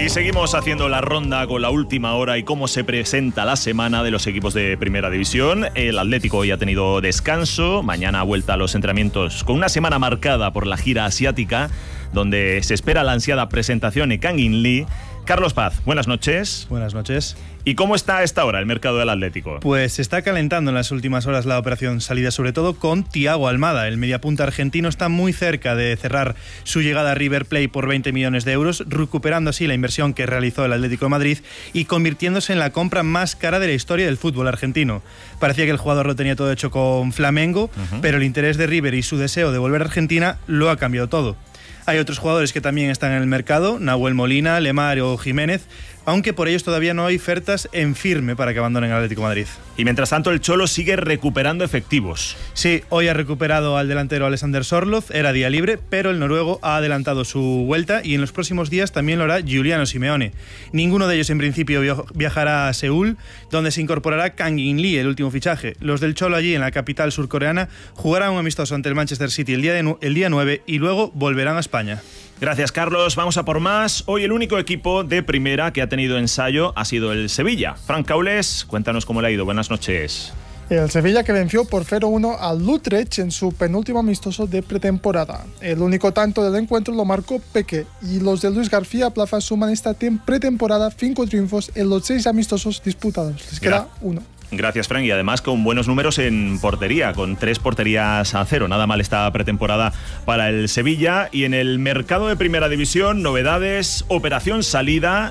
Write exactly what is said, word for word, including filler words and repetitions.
Y seguimos haciendo la ronda con la última hora y cómo se presenta la semana de los equipos de Primera División. El Atlético hoy ha tenido descanso, mañana vuelta a los entrenamientos con una semana marcada por la gira asiática, donde se espera la ansiada presentación en Kangin Lee. Carlos Paz, buenas noches. Buenas noches. ¿Y cómo está a esta hora el mercado del Atlético? Pues se está calentando en las últimas horas la operación salida, sobre todo con Thiago Almada. El mediapunta argentino está muy cerca de cerrar su llegada a River Plate por veinte millones de euros, recuperando así la inversión que realizó el Atlético de Madrid y convirtiéndose en la compra más cara de la historia del fútbol argentino. Parecía que el jugador lo tenía todo hecho con Flamengo, uh-huh. pero el interés de River y su deseo de volver a Argentina lo ha cambiado todo. Hay otros jugadores que también están en el mercado, Nahuel Molina, Lemar o Jiménez, aunque por ellos todavía no hay ofertas en firme para que abandonen el Atlético de Madrid. Y mientras tanto el Cholo sigue recuperando efectivos. Sí, hoy ha recuperado al delantero Alexander Sorloth, era día libre, pero el noruego ha adelantado su vuelta y en los próximos días también lo hará Giuliano Simeone. Ninguno de ellos en principio viajará a Seúl, donde se incorporará Kangin Lee, el último fichaje. Los del Cholo allí en la capital surcoreana jugarán un amistoso ante el Manchester City el día, de, el día nueve y luego volverán a España. Gracias, Carlos. Vamos a por más. Hoy el único equipo de primera que ha tenido ensayo ha sido el Sevilla. Fran Caules, cuéntanos cómo le ha ido. Buenas noches. El Sevilla que venció por cero uno al Utrecht en su penúltimo amistoso de pretemporada. El único tanto del encuentro lo marcó Peque y los de Luis García Plaza suman esta pretemporada cinco triunfos en los seis amistosos disputados. Les queda uno. Gracias, Frank. Y además con buenos números en portería, con tres porterías a cero. Nada mal esta pretemporada para el Sevilla. Y en el mercado de Primera División, novedades, operación salida.